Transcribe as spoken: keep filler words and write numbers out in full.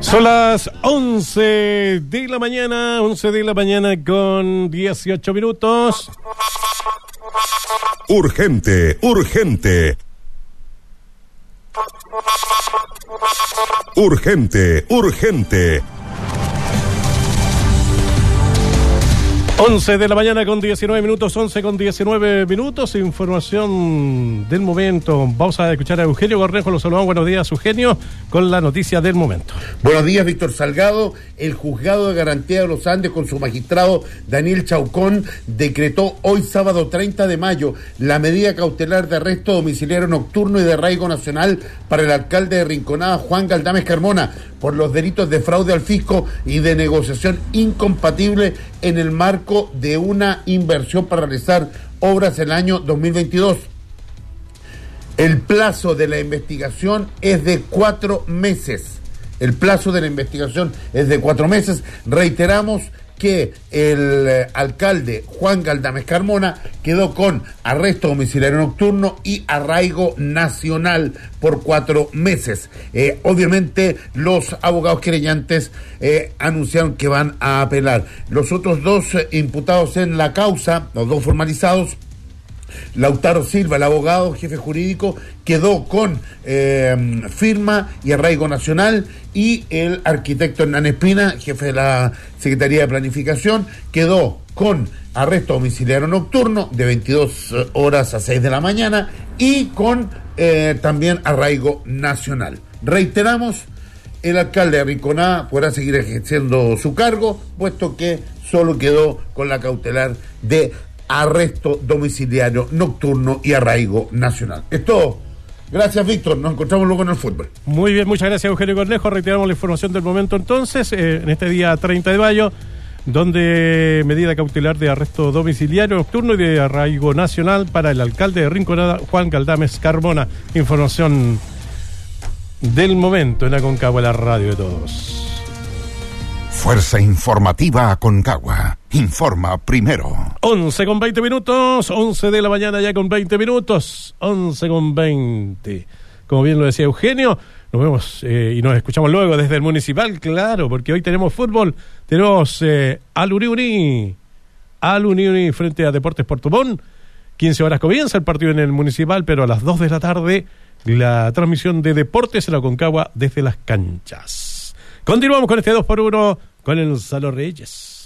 Son las once de la mañana, once de la mañana con dieciocho minutos. Urgente, urgente. Urgente, urgente. once de la mañana con diecinueve minutos, once con diecinueve minutos, información del momento. Vamos a escuchar a Eugenio Cornejo, lo saludamos. Buenos días, Eugenio, con la noticia del momento. Buenos días, Víctor Salgado. El Juzgado de Garantía de los Andes, con su magistrado Daniel Chaucón, decretó hoy sábado treinta de mayo la medida cautelar de arresto domiciliario nocturno y de arraigo nacional para el alcalde de Rinconada, Juan Galdames Carmona, por los delitos de fraude al fisco y de negociación incompatible en el marco de una inversión para realizar obras en el año dos mil veintidós. El plazo de la investigación es de cuatro meses. El plazo de la investigación es de cuatro meses. Reiteramos que el eh, alcalde Juan Galdames Carmona quedó con arresto domiciliario nocturno y arraigo nacional por cuatro meses. Eh, obviamente los abogados querellantes eh, anunciaron que van a apelar. Los otros dos eh, imputados en la causa, los dos formalizados, Lautaro Silva, el abogado jefe jurídico, quedó con eh, firma y arraigo nacional, y el arquitecto Hernán Espina, jefe de la Secretaría de Planificación, quedó con arresto domiciliario nocturno de veintidós horas a seis de la mañana y con eh, también arraigo nacional. Reiteramos, el alcalde de Rinconada podrá seguir ejerciendo su cargo, puesto que solo quedó con la cautelar de arresto domiciliario nocturno y arraigo nacional. Es todo. Gracias, Víctor. Nos encontramos luego en el fútbol. Muy bien, muchas gracias, Eugenio Cornejo. Reiteramos la información del momento entonces, eh, en este día treinta de mayo, donde medida cautelar de arresto domiciliario nocturno y de arraigo nacional para el alcalde de Rinconada, Juan Galdames Carmona. Información del momento en Aconcagua, la radio de todos. Fuerza informativa Aconcagua. Informa primero. once con veinte minutos, once de la mañana ya con veinte minutos, once con veinte. Como bien lo decía Eugenio, nos vemos eh, y nos escuchamos luego desde el Municipal, claro, porque hoy tenemos fútbol, tenemos eh, al Uriuni, al Uriuni frente a Deportes Puerto Montt. quince horas comienza el partido en el Municipal, pero a las dos de la tarde la transmisión de Deportes en la Aconcagua desde las canchas. Continuamos con este dos por uno con el Gonzalo Reyes.